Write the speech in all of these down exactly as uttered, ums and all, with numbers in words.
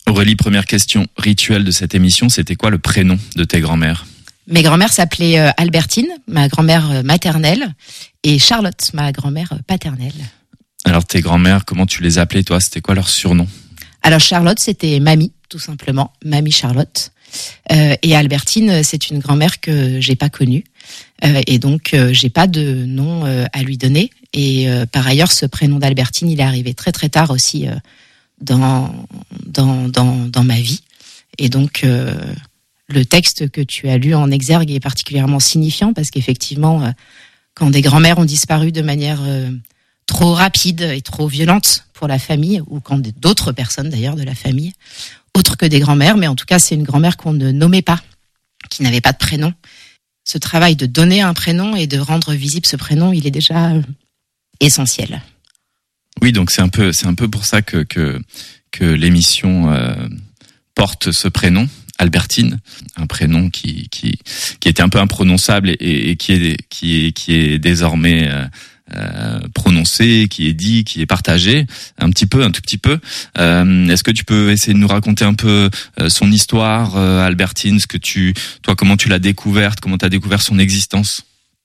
Aurélie, première question rituelle de cette émission, c'était quoi le prénom de tes grand-mères ? Mes grand-mères s'appelaient euh, Albertine, ma grand-mère euh, maternelle, et Charlotte, ma grand-mère euh, paternelle. Alors tes grand-mères, comment tu les appelais toi ? C'était quoi leur surnom ? Alors Charlotte, c'était Mamie, tout simplement, Mamie Charlotte. Euh, et Albertine, c'est une grand-mère que j'ai pas connue. Euh, et donc, euh, j'ai pas de nom euh, à lui donner. Et euh, par ailleurs, ce prénom d'Albertine, il est arrivé très très tard aussi euh, dans, dans, dans, dans ma vie. Et donc... Euh, Le texte que tu as lu en exergue est particulièrement signifiant parce qu'effectivement, quand des grands-mères ont disparu de manière trop rapide et trop violente pour la famille, ou quand d'autres personnes d'ailleurs de la famille, autres que des grands-mères, mais en tout cas c'est une grand-mère qu'on ne nommait pas, qui n'avait pas de prénom. Ce travail de donner un prénom et de rendre visible ce prénom, il est déjà essentiel. Oui, donc c'est un peu, c'est un peu pour ça que que, que l'émission euh, porte ce prénom. Albertine, un prénom qui qui qui était un peu imprononçable et, et qui est qui est qui est désormais euh, euh, prononcé, qui est dit, qui est partagé un petit peu, un tout petit peu. Euh, est-ce que tu peux essayer de nous raconter un peu euh, son histoire, euh, Albertine, ce que tu, toi, comment tu l'as découverte, comment tu as découvert son existence?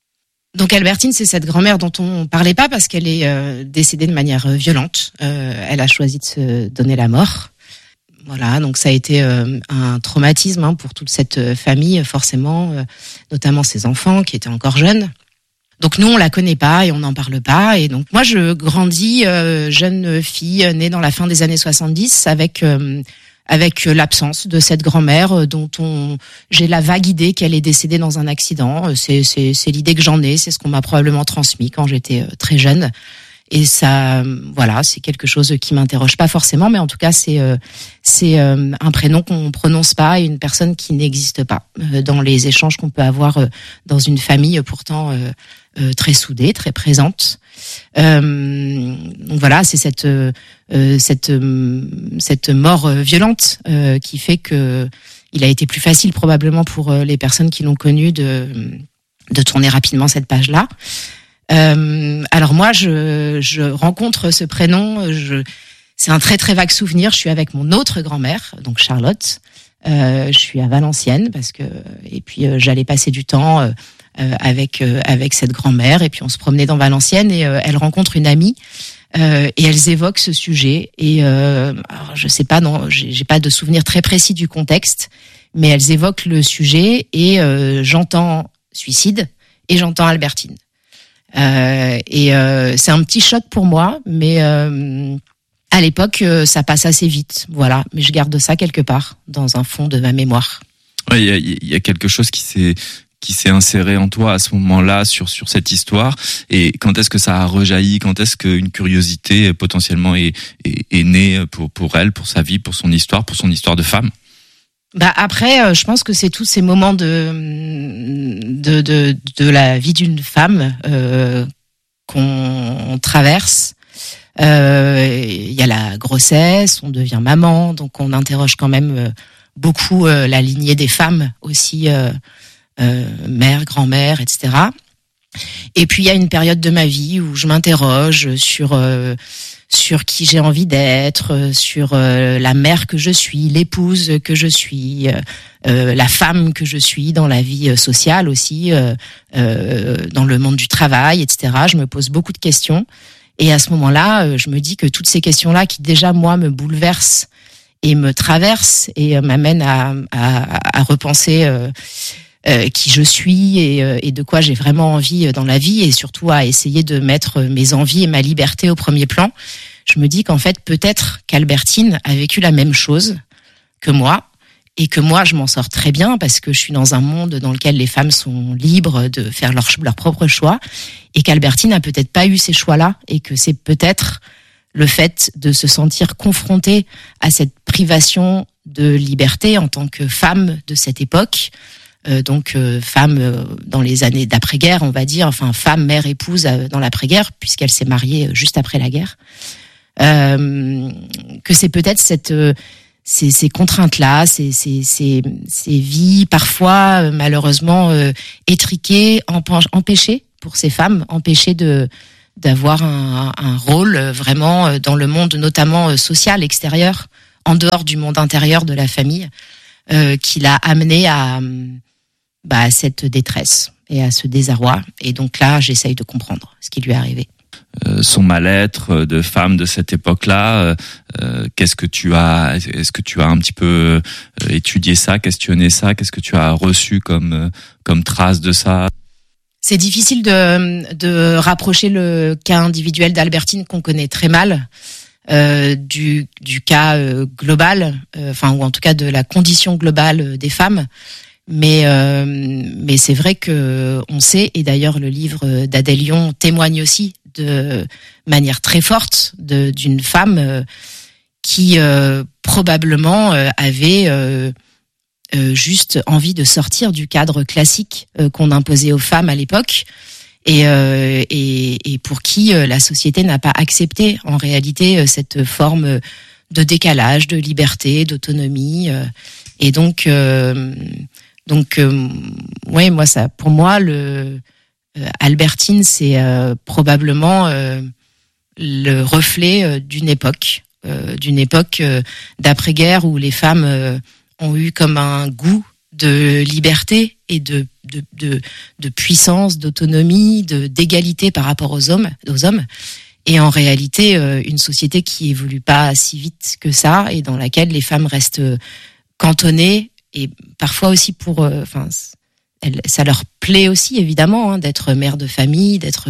Donc Albertine, c'est cette grand-mère dont on parlait pas parce qu'elle est euh, décédée de manière euh, violente. Euh, elle a choisi de se donner la mort. Voilà, donc ça a été euh, un traumatisme hein, pour toute cette famille, forcément, euh, notamment ses enfants qui étaient encore jeunes. Donc nous, on la connaît pas et on n'en parle pas. Et donc moi, je grandis euh, jeune fille née dans la fin des années soixante-dix avec euh, avec l'absence de cette grand-mère dont on j'ai la vague idée qu'elle est décédée dans un accident. C'est c'est c'est l'idée que j'en ai, c'est ce qu'on m'a probablement transmis quand j'étais très jeune. Et ça, voilà, c'est quelque chose qui m'interroge pas forcément, mais en tout cas, c'est euh, c'est euh, un prénom qu'on prononce pas et une personne qui n'existe pas euh, dans les échanges qu'on peut avoir euh, dans une famille pourtant euh, euh, très soudée, très présente. Euh, donc voilà, c'est cette euh, cette euh, cette mort violente euh, qui fait que il a été plus facile probablement pour les personnes qui l'ont connu de de tourner rapidement cette page-là. Euh, alors moi, je, je rencontre ce prénom. Je, c'est un très très vague souvenir. Je suis avec mon autre grand-mère, donc Charlotte. Euh, je suis à Valenciennes parce que et puis euh, j'allais passer du temps euh, avec euh, avec cette grand-mère et puis on se promenait dans Valenciennes et euh, elle rencontre une amie euh, et elles évoquent ce sujet et euh, alors je sais pas, non, j'ai, j'ai pas de souvenir très précis du contexte, mais elles évoquent le sujet et euh, j'entends suicide et j'entends Albertine. Euh, et euh, c'est un petit choc pour moi, mais euh, à l'époque, euh, ça passe assez vite, voilà. Mais je garde ça quelque part dans un fond de ma mémoire. Ouais, il y a, il y a quelque chose qui s'est qui s'est inséré en toi à ce moment-là sur sur cette histoire. Et quand est-ce que ça a rejailli? Quand est-ce qu'une curiosité potentiellement est, est est née pour pour elle, pour sa vie, pour son histoire, pour son histoire de femme? Bah après, je pense que c'est tous ces moments de de de, de la vie d'une femme euh, qu'on traverse. Il euh, y a la grossesse, on devient maman, donc on interroge quand même beaucoup euh, la lignée des femmes aussi, euh, euh, mère, grand-mère, et cetera. Et puis il y a une période de ma vie où je m'interroge sur euh, sur qui j'ai envie d'être, sur euh, la mère que je suis, l'épouse que je suis, euh, la femme que je suis dans la vie sociale aussi, euh, euh, dans le monde du travail, et cetera. Je me pose beaucoup de questions et à ce moment-là, je me dis que toutes ces questions-là qui déjà moi me bouleversent et me traversent et m'amènent à, à, à repenser euh, euh, qui je suis et, et de quoi j'ai vraiment envie dans la vie et surtout à essayer de mettre mes envies et ma liberté au premier plan. Je me dis qu'en fait, peut-être qu'Albertine a vécu la même chose que moi et que moi, je m'en sors très bien parce que je suis dans un monde dans lequel les femmes sont libres de faire leur, leur propre choix et qu'Albertine a peut-être pas eu ces choix-là et que c'est peut-être le fait de se sentir confrontée à cette privation de liberté en tant que femme de cette époque. Euh, donc euh, femme euh, dans les années d'après-guerre, on va dire, enfin femme, mère, épouse euh, dans l'après-guerre, puisqu'elle s'est mariée juste après la guerre. Euh, que c'est peut-être cette euh, ces, ces contraintes-là, ces, ces, ces, ces vies parfois euh, malheureusement euh, étriquées, empêchées pour ces femmes, empêchées de d'avoir un, un rôle vraiment dans le monde, notamment social extérieur, en dehors du monde intérieur de la famille, euh, qui l'a amené à, bah, à cette détresse et à ce désarroi. Et donc là, j'essaye de comprendre ce qui lui est arrivé. Euh, son mal-être de femme de cette époque-là, euh, qu'est-ce que tu as, est-ce que tu as un petit peu étudié ça, questionné ça, qu'est-ce que tu as reçu comme comme trace de ça? C'est difficile de de rapprocher le cas individuel d'Albertine qu'on connaît très mal euh, du du cas euh, global, euh, enfin ou en tout cas de la condition globale des femmes. Mais euh, mais c'est vrai que on sait, et d'ailleurs le livre d'Adèle Lyon témoigne aussi de manière très forte de d'une femme euh, qui euh, probablement euh, avait euh, euh, juste envie de sortir du cadre classique euh, qu'on imposait aux femmes à l'époque, et euh, et, et pour qui euh, la société n'a pas accepté en réalité euh, cette forme de décalage, de liberté, d'autonomie, euh, et donc euh, donc euh, ouais, moi ça, pour moi le euh, Albertine c'est euh, probablement euh, le reflet euh, d'une époque, euh, d'une époque euh, d'après-guerre où les femmes euh, ont eu comme un goût de liberté et de de de, de puissance, d'autonomie, de d'égalité par rapport aux hommes, aux hommes. Et en réalité, euh, une société qui évolue pas si vite que ça et dans laquelle les femmes restent cantonnées, et parfois aussi pour, enfin, euh, ça leur plaît aussi évidemment hein, d'être mère de famille, d'être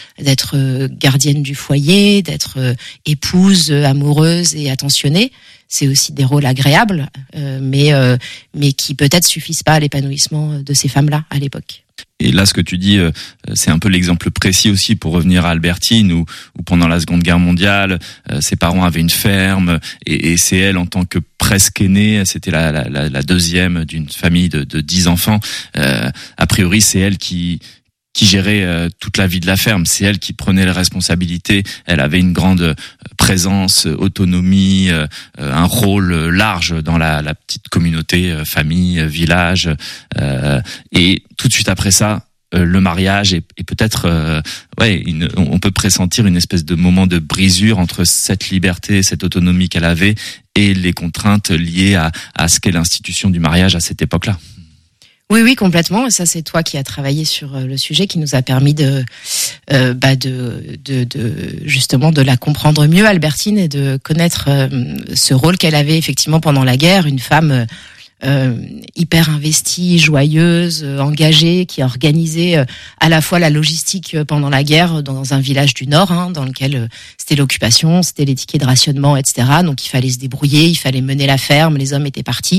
d'être gardienne du foyer, d'être euh, épouse, amoureuse et attentionnée. C'est aussi des rôles agréables, euh, mais euh, mais qui peut-être suffisent pas à l'épanouissement de ces femmes-là à l'époque. Et là, ce que tu dis, c'est un peu l'exemple précis aussi pour revenir à Albertine, où, où pendant la Seconde Guerre mondiale, ses parents avaient une ferme, et, et c'est elle, en tant que presque aînée, c'était la, la, la deuxième d'une famille de, de dix enfants. Euh, a priori, c'est elle qui qui gérait euh, toute la vie de la ferme. C'est elle qui prenait les responsabilités. Elle avait une grande présence, autonomie, euh, un rôle large dans la, la petite communauté, euh, famille, village. Euh, et tout de suite après ça, euh, le mariage et, et peut-être, euh, ouais, une, on peut pressentir une espèce de moment de brisure entre cette liberté, cette autonomie qu'elle avait et les contraintes liées à, à ce qu'est l'institution du mariage à cette époque-là. Oui, oui, complètement. Et ça, c'est toi qui as travaillé sur le sujet, qui nous a permis de, euh, bah, de, de, de, justement, de la comprendre mieux, Albertine, et de connaître euh, ce rôle qu'elle avait effectivement pendant la guerre, une femme euh, hyper investie, joyeuse, engagée, qui a organisé euh, à la fois la logistique pendant la guerre dans un village du Nord, hein, dans lequel euh, c'était l'occupation, c'était les tickets de rationnement, et cetera. Donc il fallait se débrouiller, il fallait mener la ferme, les hommes étaient partis.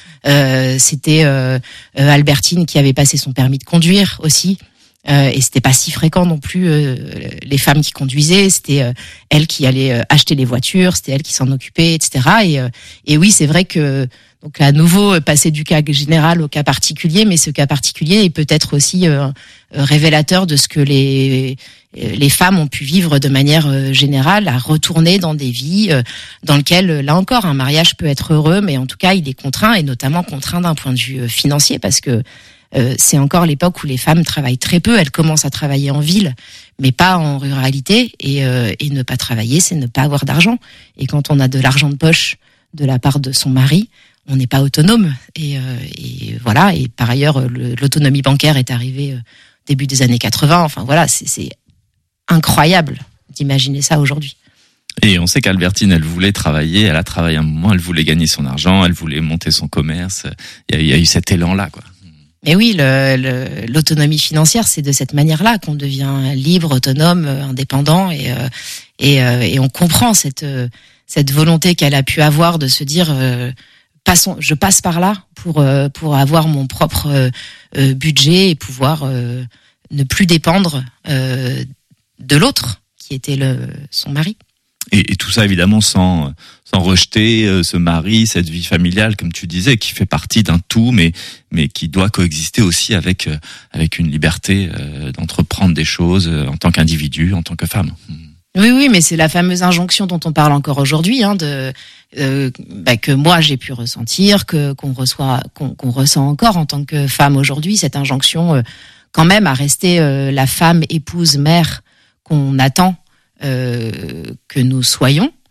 Euh, c'était euh, euh, Albertine qui avait passé son permis de conduire aussi, euh, et c'était pas si fréquent non plus euh, les femmes qui conduisaient. C'était euh, elle qui allait euh, acheter les voitures, c'était elle qui s'en occupait, et cetera. Et, euh, et oui, c'est vrai que donc à nouveau passer du cas général au cas particulier, mais ce cas particulier est peut-être aussi euh, révélateur de ce que les les femmes ont pu vivre de manière générale, à retourner dans des vies dans lesquelles, là encore, un mariage peut être heureux, mais en tout cas, il est contraint, et notamment contraint d'un point de vue financier, parce que euh, c'est encore l'époque où les femmes travaillent très peu. Elles commencent à travailler en ville, mais pas en ruralité, et, euh, et ne pas travailler, c'est ne pas avoir d'argent. Et quand on a de l'argent de poche de la part de son mari, on n'est pas autonome. Et, euh, et voilà. Et par ailleurs, le, l'autonomie bancaire est arrivée euh, début des années quatre-vingts. Enfin voilà, c'est, c'est incroyable d'imaginer ça aujourd'hui. Et on sait qu'Albertine, elle voulait travailler, elle a travaillé un moment, elle voulait gagner son argent, elle voulait monter son commerce. Il y a, il y a eu cet élan-là, quoi. Mais oui, le, le, l'autonomie financière, c'est de cette manière-là qu'on devient libre, autonome, indépendant, et euh, et, euh, et on comprend cette cette volonté qu'elle a pu avoir de se dire euh, passons, je passe par là pour euh, pour avoir mon propre euh, budget et pouvoir euh, ne plus dépendre euh, de l'autre, qui était le son mari. Et, et tout ça, évidemment, sans sans rejeter euh, ce mari, cette vie familiale, comme tu disais, qui fait partie d'un tout, mais mais qui doit coexister aussi avec euh, avec une liberté euh, d'entreprendre des choses euh, en tant qu'individu, en tant que femme. Oui, oui, mais c'est la fameuse injonction dont on parle encore aujourd'hui, hein, de euh, bah, que moi j'ai pu ressentir, que qu'on reçoit, qu'on, qu'on ressent encore en tant que femme aujourd'hui, cette injonction euh, quand même à rester euh, la femme, épouse, mère qu'on attend euh, que nous soyons,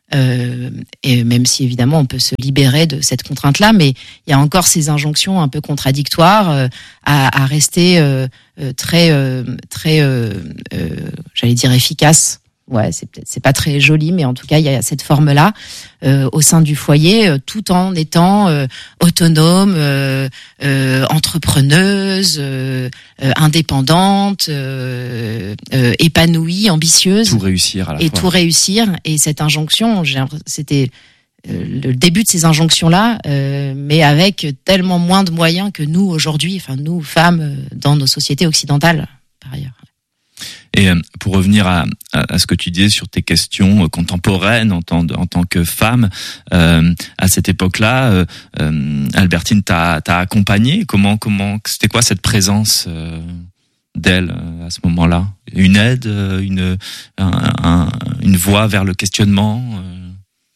Euh, et même si évidemment on peut se libérer de cette contrainte-là, mais il y a encore ces injonctions un peu contradictoires euh, à, à rester euh, euh, très, euh, très, euh, euh, j'allais dire efficace. Ouais, c'est peut-être c'est pas très joli, mais en tout cas il y a cette forme-là euh, au sein du foyer, euh, tout en étant euh, autonome, euh, euh, entrepreneuse, euh, euh, indépendante, euh, euh, épanouie, ambitieuse. Tout réussir à la et fois. tout réussir. Et cette injonction, j'ai c'était euh, le début de ces injonctions-là, euh, mais avec tellement moins de moyens que nous aujourd'hui, enfin nous femmes euh, dans nos sociétés occidentales, par ailleurs. Et pour revenir à, à, à ce que tu disais sur tes questions contemporaines en tant, en tant que femme, euh, à cette époque-là, euh, euh, Albertine t'a, t'a accompagnée. Comment, comment, c'était quoi cette présence euh, d'elle euh, à ce moment-là? Une aide, une, un, un, une voie vers le questionnement euh...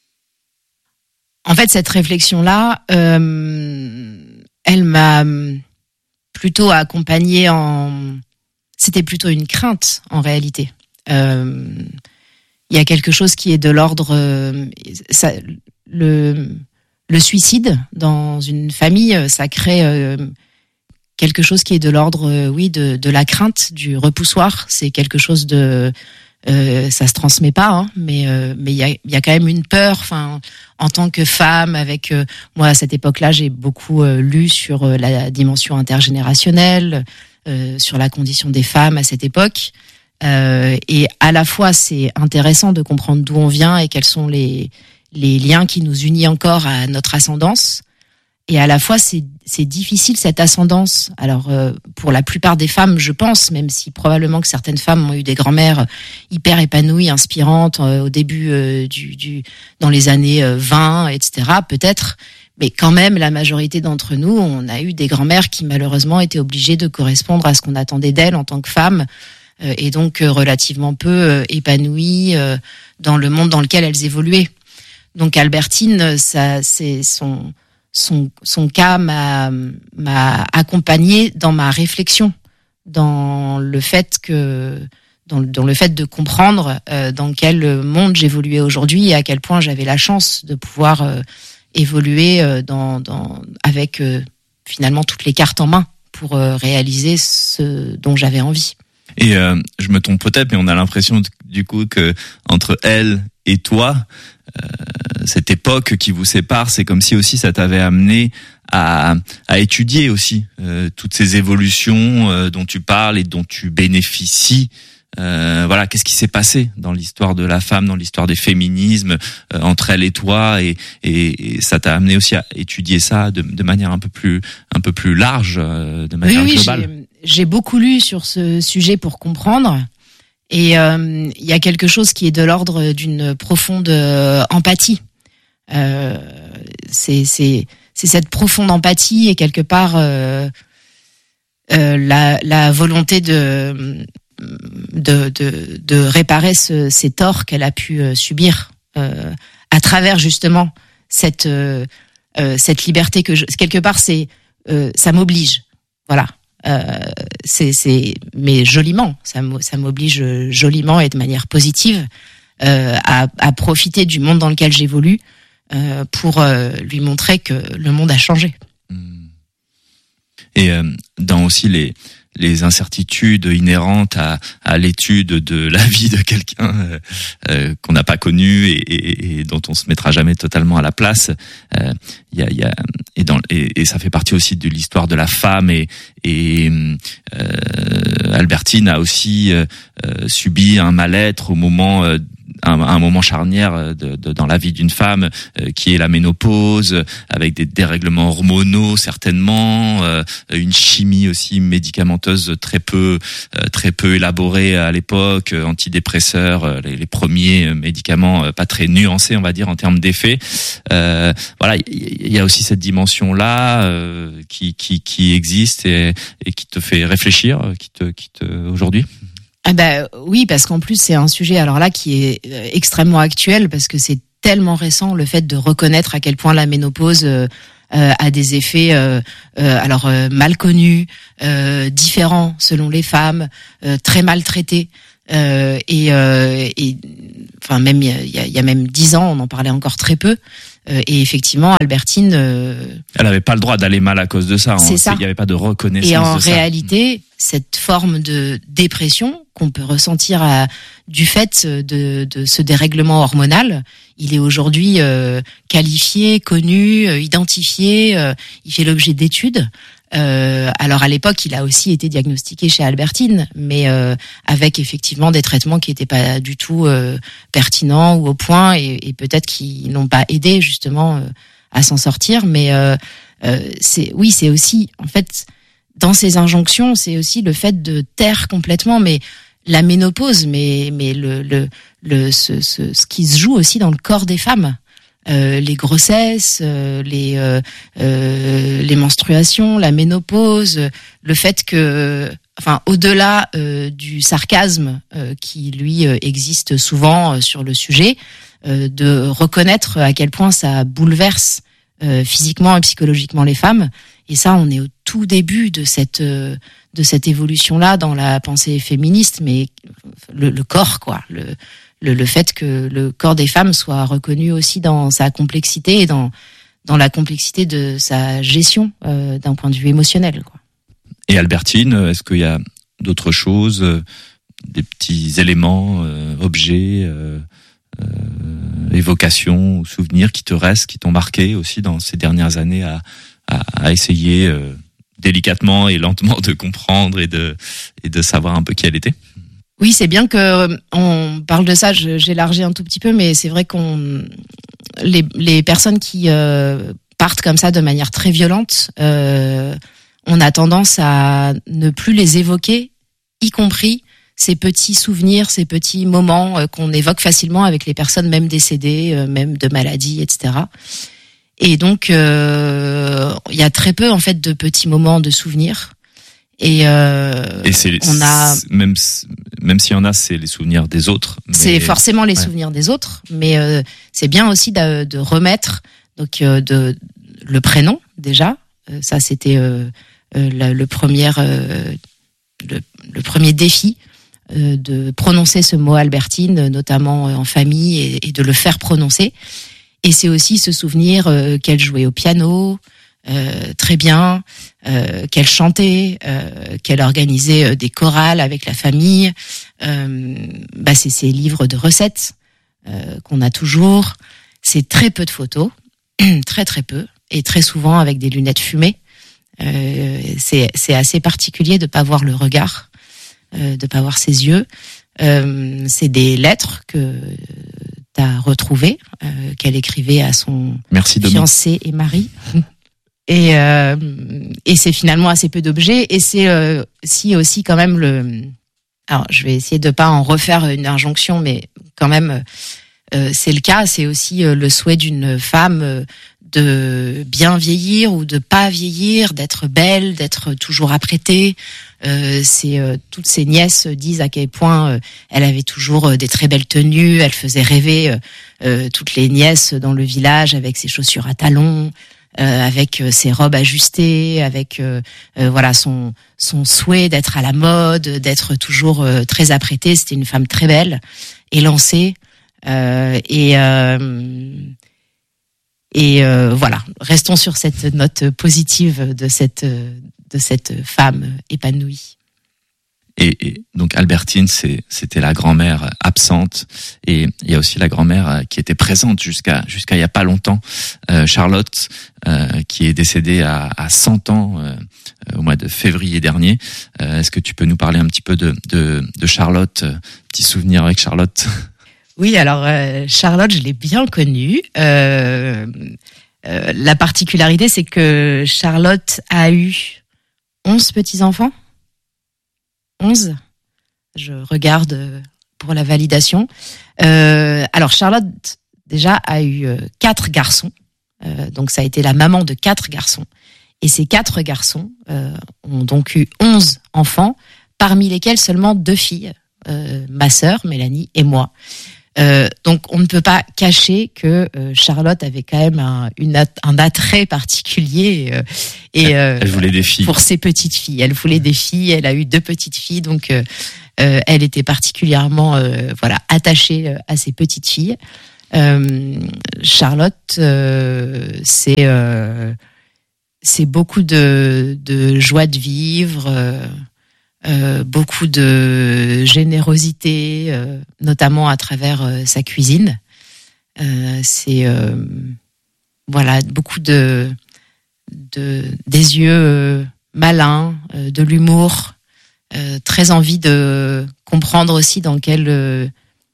En fait, cette réflexion-là, euh, elle m'a plutôt accompagnée en... C'était plutôt une crainte, en réalité. Euh, il y a quelque chose qui est de l'ordre... Euh, ça, le, le suicide dans une famille, ça crée euh, quelque chose qui est de l'ordre, euh, oui, de, de la crainte, du repoussoir. C'est quelque chose de... Euh, ça se transmet pas, hein, mais euh, mais il y a, y a quand même une peur. Enfin, en tant que femme, avec euh, moi à cette époque-là, j'ai beaucoup euh, lu sur euh, la dimension intergénérationnelle, euh, sur la condition des femmes à cette époque. Euh, et à la fois, c'est intéressant de comprendre d'où on vient et quels sont les les liens qui nous unissent encore à notre ascendance. Et à la fois, c'est c'est difficile cette ascendance. Alors euh, pour la plupart des femmes, je pense, même si probablement que certaines femmes ont eu des grand-mères hyper épanouies, inspirantes euh, au début euh, du du dans les années euh, vingt, et cetera. Peut-être, mais quand même, la majorité d'entre nous, on a eu des grand-mères qui malheureusement étaient obligées de correspondre à ce qu'on attendait d'elles en tant que femmes, euh, et donc euh, relativement peu euh, épanouies euh, dans le monde dans lequel elles évoluaient. Donc Albertine, ça c'est son Son, son cas m'a, m'a accompagnée dans ma réflexion, dans le fait que, dans, dans le fait de comprendre euh, dans quel monde j'évoluais aujourd'hui et à quel point j'avais la chance de pouvoir euh, évoluer euh, dans, dans, avec euh, finalement toutes les cartes en main pour euh, réaliser ce dont j'avais envie. Et euh, je me trompe peut-être, mais on a l'impression du coup que entre elle et toi, euh, cette époque qui vous sépare, c'est comme si aussi ça t'avait amené à, à étudier aussi euh, toutes ces évolutions euh, dont tu parles et dont tu bénéficies. Euh, voilà, qu'est-ce qui s'est passé dans l'histoire de la femme, dans l'histoire des féminismes euh, entre elle et toi, et, et, et ça t'a amené aussi à étudier ça de, de manière un peu plus, un peu plus large, euh, de manière oui, oui, globale. J'ai, j'ai beaucoup lu sur ce sujet pour comprendre. Et il euh, y a quelque chose qui est de l'ordre d'une profonde euh, empathie. Euh, c'est, c'est, c'est cette profonde empathie et quelque part euh, euh, la, la volonté de, de, de, de réparer ce, ces torts qu'elle a pu euh, subir euh, à travers justement cette, euh, euh, cette liberté que je, quelque part c'est, euh, ça m'oblige. Voilà. Euh, c'est, c'est, mais joliment, ça, ça m'oblige joliment et de manière positive euh, à, à profiter du monde dans lequel j'évolue euh, pour euh, lui montrer que le monde a changé. Et euh, dans aussi les les incertitudes inhérentes à, à l'étude de la vie de quelqu'un euh, euh, qu'on n'a pas connu et, et, et dont on se mettra jamais totalement à la place. Il euh, y a, y a et, dans, et, et ça fait partie aussi de l'histoire de la femme et, et euh, Albertine a aussi euh, subi un mal-être au moment euh, Un, un moment charnière de, de, dans la vie d'une femme euh, qui est la ménopause, avec des dérèglements hormonaux certainement, euh, une chimie aussi médicamenteuse très peu euh, très peu élaborée à l'époque, euh, antidépresseurs, euh, les, les premiers médicaments euh, pas très nuancés on va dire en termes d'effets. Euh, voilà, il y, y a aussi cette dimension là euh, qui qui qui existe et, et qui te fait réfléchir, qui te qui te aujourd'hui. Ah bah oui, parce qu'en plus c'est un sujet alors là qui est extrêmement actuel parce que c'est tellement récent le fait de reconnaître à quel point la ménopause euh, euh, a des effets euh, euh, alors euh, mal connus, euh, différents selon les femmes, euh, très maltraités. Euh, et, euh, et enfin même il y a, il y a même dix ans, on en parlait encore très peu. Euh, et effectivement, Albertine, euh, elle avait pas le droit d'aller mal à cause de ça. C'est ça. Il y avait pas de reconnaissance. Et en de ça. réalité, cette forme de dépression qu'on peut ressentir à, du fait de, de ce dérèglement hormonal, il est aujourd'hui euh, qualifié, connu, euh, identifié. Euh, il fait l'objet d'études. Euh, alors à l'époque, il a aussi été diagnostiqué chez Albertine, mais euh, avec effectivement des traitements qui n'étaient pas du tout euh, pertinents ou au point, et, et peut-être qui n'ont pas aidé justement euh, à s'en sortir. Mais euh, euh, c'est oui, c'est aussi en fait dans ces injonctions, c'est aussi le fait de taire complètement, mais la ménopause, mais mais le le le ce ce, ce qui se joue aussi dans le corps des femmes. Euh, les grossesses, euh, les euh, euh, les menstruations, la ménopause, le fait que, enfin, au-delà euh, du sarcasme euh, qui lui euh, existe souvent euh, sur le sujet, euh, de reconnaître à quel point ça bouleverse euh, physiquement et psychologiquement les femmes. Et ça, on est au tout début de cette euh, de cette évolution-là dans la pensée féministe, mais le, le corps, quoi, le Le, le fait que le corps des femmes soit reconnu aussi dans sa complexité et dans dans la complexité de sa gestion euh, d'un point de vue émotionnel, quoi. Et Albertine, est-ce qu'il y a d'autres choses, euh, des petits éléments, euh, objets, euh, euh, évocations ou souvenirs qui te restent, qui t'ont marqué aussi dans ces dernières années à à, à essayer euh, délicatement et lentement de comprendre et de et de savoir un peu qui elle était? Oui, c'est bien que on parle de ça. J'élargis un tout petit peu, mais c'est vrai qu'on les les personnes qui euh, partent comme ça de manière très violente, euh, on a tendance à ne plus les évoquer, y compris ces petits souvenirs, ces petits moments euh, qu'on évoque facilement avec les personnes même décédées, euh, même de maladies, et cetera. Et donc, euh, il y a très peu en fait de petits moments de souvenirs. Et, euh, et c'est, on a même même s'il y en a, c'est les souvenirs des autres. Mais... C'est forcément les ouais. souvenirs des autres, mais euh, c'est bien aussi de, de remettre donc euh, de le prénom déjà. Euh, ça c'était euh, euh, le, le premier euh, le, le premier défi euh, de prononcer ce mot Albertine, notamment en famille, et, et de le faire prononcer. Et c'est aussi se souvenir euh, qu'elle jouait au piano. Euh, très bien, euh, qu'elle chantait, euh, qu'elle organisait euh, des chorales avec la famille. Euh, bah c'est ses livres de recettes euh, qu'on a toujours. C'est très peu de photos, très très peu, et très souvent avec des lunettes fumées. Euh, c'est c'est assez particulier de pas voir le regard, euh, de pas voir ses yeux. Euh, c'est des lettres que t'as retrouvées, euh, qu'elle écrivait à son Merci fiancé et mari. Et, euh, et c'est finalement assez peu d'objets, et c'est euh, si aussi quand même le. Alors je vais essayer de pas en refaire une injonction, mais quand même euh, c'est le cas. C'est aussi euh, le souhait d'une femme euh, de bien vieillir ou de pas vieillir, d'être belle, d'être toujours apprêtée. Euh, c'est euh, toutes ses nièces disent à quel point euh, elle avait toujours euh, des très belles tenues. Elle faisait rêver euh, euh, toutes les nièces dans le village avec ses chaussures à talons. Euh, avec euh, ses robes ajustées, avec euh, euh, voilà son son souhait d'être à la mode, d'être toujours euh, très apprêtée. C'était une femme très belle, élancée, euh, et euh, et euh, voilà. Restons sur cette note positive de cette de cette femme épanouie. Et, et donc Albertine, c'est, c'était la grand-mère absente, et il y a aussi la grand-mère qui était présente jusqu'à jusqu'à il y a pas longtemps, euh, Charlotte, euh, qui est décédée à, à cent ans euh, au mois de février dernier. Euh, est-ce que tu peux nous parler un petit peu de de, de Charlotte, euh, petit souvenir avec Charlotte? Oui, alors euh, Charlotte, je l'ai bien connue. Euh, euh, la particularité, c'est que Charlotte a eu onze petits-enfants. onze. Je regarde pour la validation. Euh, alors Charlotte déjà a eu euh, quatre garçons, euh, donc ça a été la maman de quatre garçons. Et ces quatre garçons euh, ont donc eu onze enfants, parmi lesquels seulement deux filles, euh, ma sœur Mélanie et moi. Euh, donc on ne peut pas cacher que euh, Charlotte avait quand même un, une att- un attrait particulier euh, et euh, elle voulait des filles pour ses petites filles. Elle voulait des filles. Elle a eu deux petites filles, donc euh, Euh, elle était particulièrement euh, voilà attachée à ses petites filles. Euh, Charlotte, euh, c'est euh, c'est beaucoup de de joie de vivre, euh, euh, beaucoup de générosité, euh, notamment à travers euh, sa cuisine. Euh, c'est euh, voilà beaucoup de de des yeux euh, malins, euh, de l'humour, euh, très envie de comprendre aussi dans quel euh,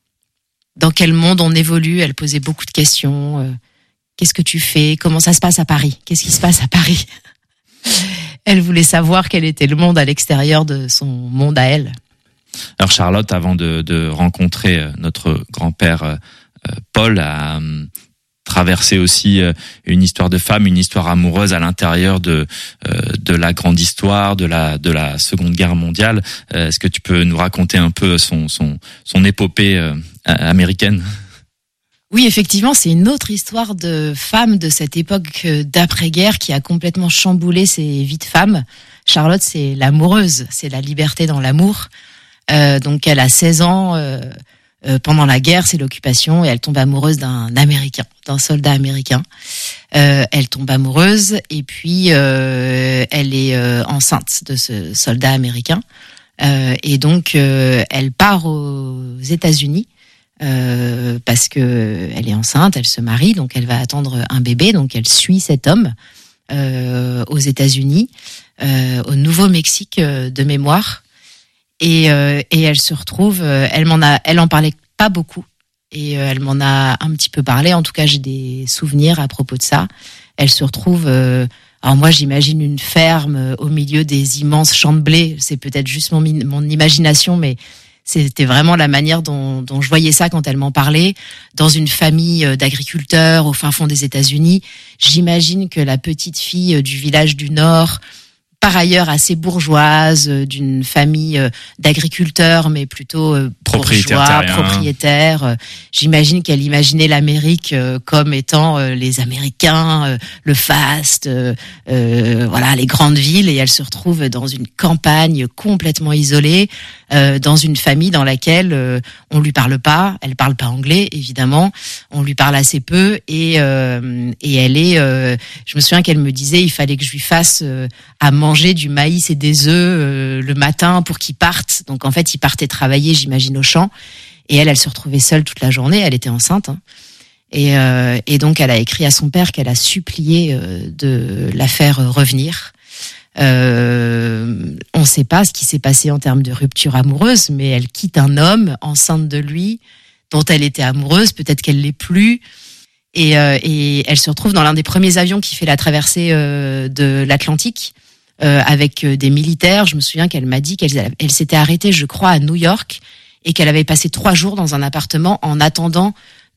dans quel monde on évolue. Elle posait beaucoup de questions. Euh, qu'est-ce que tu fais? Comment ça se passe à Paris? Qu'est-ce qui se passe à Paris? Elle voulait savoir quel était le monde à l'extérieur de son monde à elle. Alors Charlotte, avant de, de rencontrer notre grand-père euh, Paul, a euh, traversé aussi euh, une histoire de femme, une histoire amoureuse à l'intérieur de euh, de la grande histoire, de la de la Seconde Guerre mondiale. Euh, est-ce que tu peux nous raconter un peu son son son épopée euh, américaine? Oui, effectivement, c'est une autre histoire de femme de cette époque d'après-guerre qui a complètement chamboulé ses vies de femmes. Charlotte, c'est l'amoureuse, c'est la liberté dans l'amour. Euh, donc, elle a seize ans. Euh, euh, pendant la guerre, c'est l'occupation, et elle tombe amoureuse d'un Américain, d'un soldat américain. Euh, elle tombe amoureuse, et puis euh, elle est euh, enceinte de ce soldat américain. Euh, et donc, euh, elle part aux États-Unis. Euh, parce que elle est enceinte, elle se marie, donc elle va attendre un bébé, donc elle suit cet homme euh, aux États-Unis, euh, au Nouveau-Mexique euh, de mémoire, et euh, et elle se retrouve, euh, elle m'en a, elle en parlait pas beaucoup, et euh, elle m'en a un petit peu parlé. En tout cas, j'ai des souvenirs à propos de ça. Elle se retrouve, euh, alors moi j'imagine une ferme euh, au milieu des immenses champs de blé. C'est peut-être juste mon mon imagination, mais c'était vraiment la manière dont, dont je voyais ça quand elle m'en parlait. Dans une famille d'agriculteurs au fin fond des États-Unis, j'imagine que la petite fille du village du Nord, par ailleurs assez bourgeoise, d'une famille d'agriculteurs, mais plutôt propriétaire, bourgeois, propriétaire. J'imagine qu'elle imaginait l'Amérique comme étant les Américains, le faste, euh, voilà, les grandes villes, et elle se retrouve dans une campagne complètement isolée, euh, dans une famille dans laquelle euh, on lui parle pas, elle parle pas anglais évidemment, on lui parle assez peu, et euh, et elle est, euh, je me souviens qu'elle me disait il fallait que je lui fasse euh, à manger du maïs et des œufs euh, le matin pour qu'il parte. Donc en fait il partait travailler, j'imagine, au champ, et elle elle se retrouvait seule toute la journée, elle était enceinte, hein. Et, euh, et donc elle a écrit à son père qu'elle a supplié euh, de la faire revenir. Euh, on ne sait pas ce qui s'est passé en termes de rupture amoureuse, mais elle quitte un homme enceinte de lui, dont elle était amoureuse, peut-être qu'elle l'est plus, et, euh, et elle se retrouve dans l'un des premiers avions qui fait la traversée euh, de l'Atlantique, euh, avec des militaires. Je me souviens qu'elle m'a dit qu'elle elle s'était arrêtée, je crois, à New York, et qu'elle avait passé trois jours dans un appartement en attendant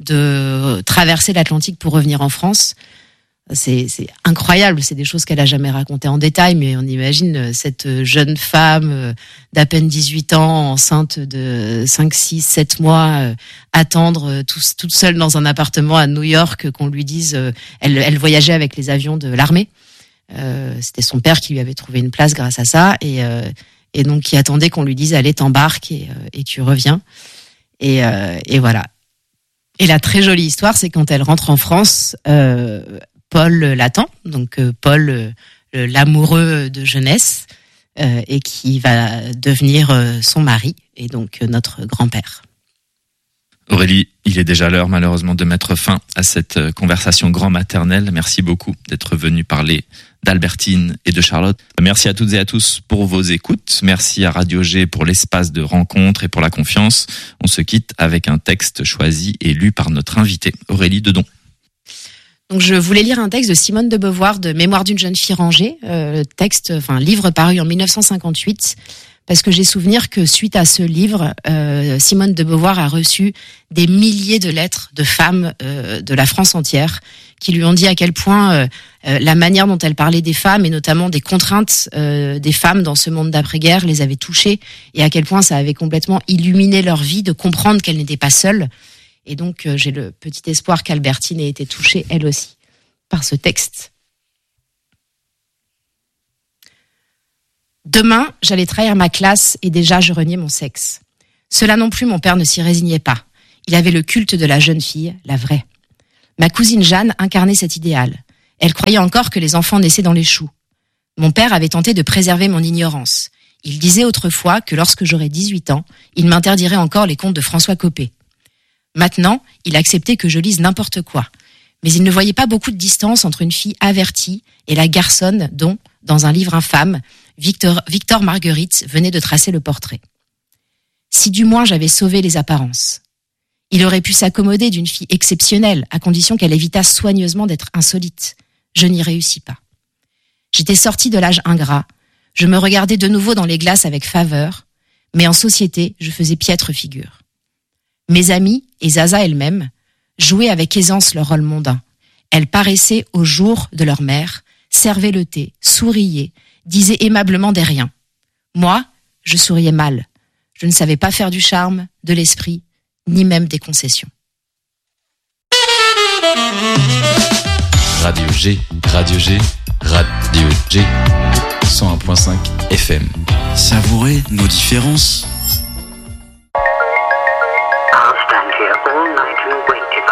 de traverser l'Atlantique pour revenir en France. C'est, c'est incroyable, c'est des choses qu'elle a jamais racontées en détail, mais on imagine cette jeune femme d'à peine dix-huit ans, enceinte de cinq, six, sept mois, attendre tout, toute seule dans un appartement à New York, qu'on lui dise, elle, elle voyageait avec les avions de l'armée, euh, c'était son père qui lui avait trouvé une place grâce à ça, et, euh, et donc qui attendait qu'on lui dise allez, t'embarques et, et tu reviens, et, euh, et voilà. Et la très jolie histoire, c'est quand elle rentre en France, euh, Paul l'attend, donc euh, Paul, euh, l'amoureux de jeunesse, euh, et qui va devenir euh, son mari, et donc euh, notre grand-père. Aurélie, il est déjà l'heure malheureusement de mettre fin à cette conversation grand-maternelle. Merci beaucoup d'être venue parler d'Albertine et de Charlotte. Merci à toutes et à tous pour vos écoutes. Merci à Radio G pour l'espace de rencontre et pour la confiance. On se quitte avec un texte choisi et lu par notre invitée, Aurélie Dedon. Donc je voulais lire un texte de Simone de Beauvoir, de Mémoire d'une jeune fille rangée, euh, texte, enfin livre paru en dix-neuf cent cinquante-huit, parce que j'ai souvenir que suite à ce livre, euh, Simone de Beauvoir a reçu des milliers de lettres de femmes euh, de la France entière qui lui ont dit à quel point euh, euh, la manière dont elle parlait des femmes, et notamment des contraintes euh, des femmes dans ce monde d'après-guerre, les avait touchées, et à quel point ça avait complètement illuminé leur vie de comprendre qu'elles n'étaient pas seules. Et donc, euh, j'ai le petit espoir qu'Albertine ait été touchée, elle aussi, par ce texte. Demain, j'allais trahir ma classe et déjà je reniais mon sexe. Cela non plus, mon père ne s'y résignait pas. Il avait le culte de la jeune fille, la vraie. Ma cousine Jeanne incarnait cet idéal. Elle croyait encore que les enfants naissaient dans les choux. Mon père avait tenté de préserver mon ignorance. Il disait autrefois que lorsque j'aurais dix-huit ans, il m'interdirait encore les contes de François Copé. Maintenant, il acceptait que je lise n'importe quoi. Mais il ne voyait pas beaucoup de distance entre une fille avertie et la garçonne dont, dans un livre infâme, Victor, Victor Marguerite venait de tracer le portrait. Si du moins j'avais sauvé les apparences. Il aurait pu s'accommoder d'une fille exceptionnelle, à condition qu'elle évitât soigneusement d'être insolite. Je n'y réussis pas. J'étais sortie de l'âge ingrat. Je me regardais de nouveau dans les glaces avec faveur, mais en société, je faisais piètre figure. Mes amies, et Zaza elle-même, jouaient avec aisance leur rôle mondain. Elles paraissaient au jour de leur mère, servaient le thé, souriaient, disaient aimablement des riens. Moi, je souriais mal. Je ne savais pas faire du charme, de l'esprit, ni même des concessions. Radio G, Radio G, Radio G, cent un virgule cinq F M. Savourez nos différences.